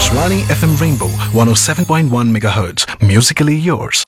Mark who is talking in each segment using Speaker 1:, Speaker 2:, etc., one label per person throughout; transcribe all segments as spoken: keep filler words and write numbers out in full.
Speaker 1: Akashvani F M Rainbow one oh seven point one megahertz. Musically yours.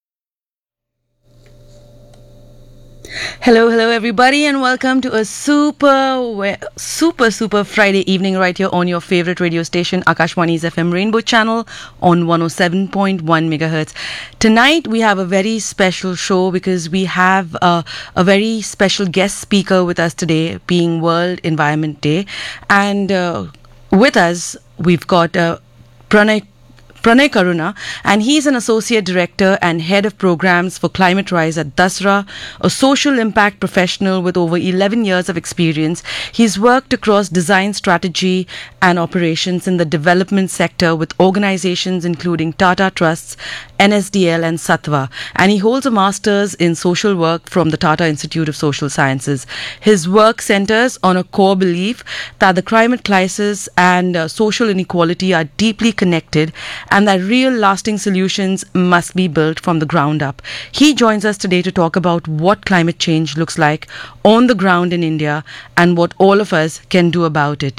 Speaker 2: Hello, hello, everybody, and welcome to a super, we- super, super Friday evening right here on your favorite radio station, Akashvani's F M Rainbow channel on one oh seven point one megahertz. Tonight, we have a very special show because we have uh, a very special guest speaker with us today, being World Environment Day. And uh, with us, we've got uh, Pranay Pranay Karuna, and he's an associate director and head of programs for Climate Rise at Dasra, a social impact professional with over eleven years of experience. He's worked across design strategy and operations in the development sector with organizations including Tata Trusts, N S D L and Sattva, and he holds a master's in social work from the Tata Institute of Social Sciences. His work centers on a core belief that the climate crisis and uh, social inequality are deeply connected, and that real lasting solutions must be built from the ground up. He joins us today to talk about what climate change looks like on the ground in India and what all of us can do about it.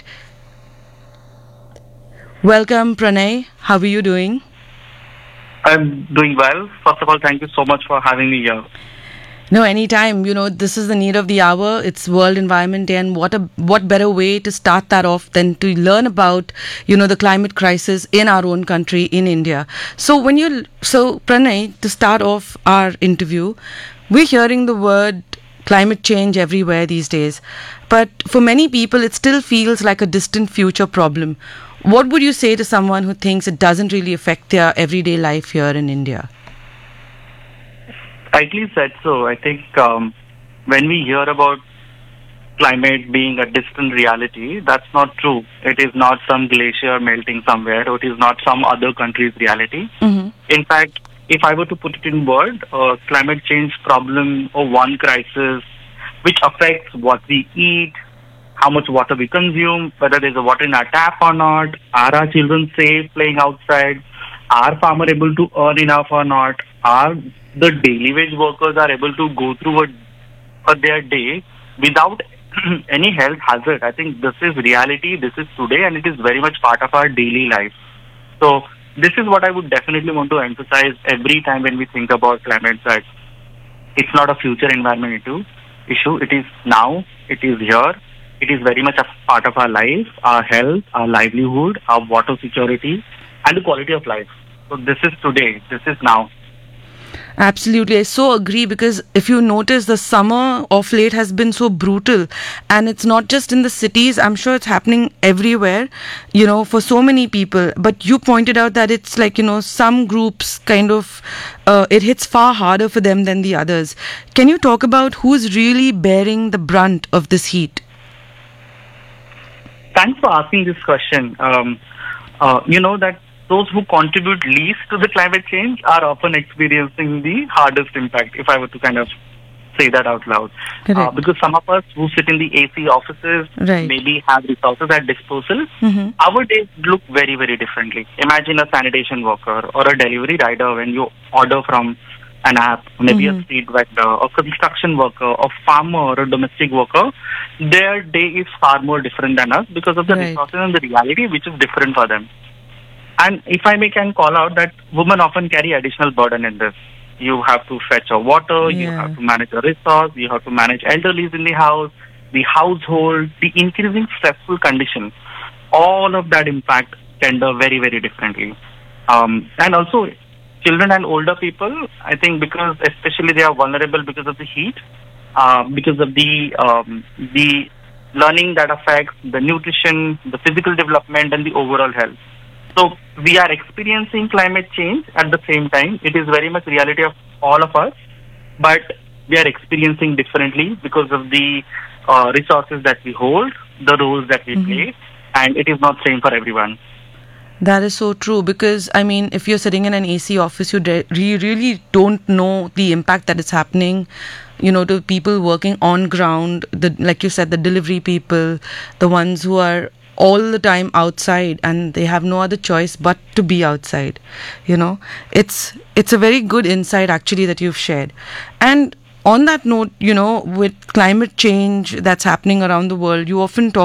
Speaker 2: Welcome, Pranay. How are you doing?
Speaker 3: I'm doing well. First of all, thank you so much for having me here.
Speaker 2: No, anytime. You know, this is the need of the hour. It's World Environment Day, and what a what better way to start that off than to learn about, you know, the climate crisis in our own country, in India. So when you, so Pranay, to start off our interview, we're hearing the word climate change everywhere these days, but for many people, it still feels like a distant future problem. What would you say to someone who thinks it doesn't really affect their everyday life here in India?
Speaker 3: Rightly said so. I think um, when we hear about climate being a distant reality, that's not true. It is not some glacier melting somewhere, or it is not some other country's reality.
Speaker 2: Mm-hmm.
Speaker 3: In fact, if I were to put it in words, uh, climate change problem or one crisis which affects what we eat, how much water we consume, whether there's a water in our tap or not, are our children safe playing outside, are farmers able to earn enough or not, are the daily wage workers are able to go through a, a, their day without any health hazard. I think this is reality, this is today, and it is very much part of our daily life. So this is what I would definitely want to emphasize every time when we think about climate, that it's not a future environment issue, issue. It is now, it is here, it is very much a part of our life, our health, our livelihood, our water security, and the quality of life. So this is today, this is now.
Speaker 2: Absolutely, I so agree, because if you notice, the summer of late has been so brutal, and it's not just in the cities. I'm sure it's happening everywhere, you know, for so many people. But you pointed out that it's like, you know, some groups kind of, uh, it hits far harder for them than the others. Can you talk about who's really bearing the brunt of this heat?
Speaker 3: Thanks for asking this question. Um, uh, you know that those who contribute least to the climate change are often experiencing the hardest impact, if I were to kind of say that out loud. Uh, because some of us who sit in the A C offices
Speaker 2: Right.
Speaker 3: maybe have resources at disposal,
Speaker 2: Mm-hmm.
Speaker 3: our days look very, very differently. Imagine a sanitation worker or a delivery rider when you order from an app, maybe
Speaker 2: Mhm.
Speaker 3: a street vendor, a construction worker, a farmer, or a domestic worker. Their day is far more different than us because of the
Speaker 2: Right.
Speaker 3: resources and the reality which is different for them. And if I may can call out that women often carry additional burden in this. You have to fetch a water, you
Speaker 2: Yeah.
Speaker 3: have to manage a resource, you have to manage elderlies in the house, the household, the increasing stressful conditions. All of that impact tender very, very differently. Um, and also, children and older people, I think because especially they are vulnerable because of the heat, uh, because of the um, the learning that affects the nutrition, the physical development, and the overall health. So we are experiencing climate change at the same time. It is very much reality of all of us, but we are experiencing differently because of the uh, resources that we hold, the roles that we
Speaker 2: Mm-hmm.
Speaker 3: play, and it is not same for everyone.
Speaker 2: That is so true, because I mean, if you're sitting in an A C office, you de- you really don't know the impact that is happening, you know, to people working on ground, the, like you said, the delivery people, the ones who are all the time outside and they have no other choice but to be outside. You know, it's it's a very good insight actually that you've shared. And on that note, you know, with climate change that's happening around the world, you often talk